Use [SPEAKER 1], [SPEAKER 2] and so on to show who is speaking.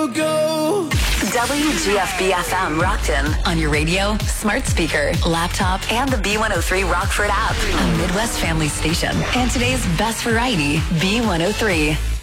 [SPEAKER 1] Go.
[SPEAKER 2] WGFB-FM Rockton on your radio, smart speaker, laptop, and the B103 Rockford app. A Midwest family station. And today's best variety, B103.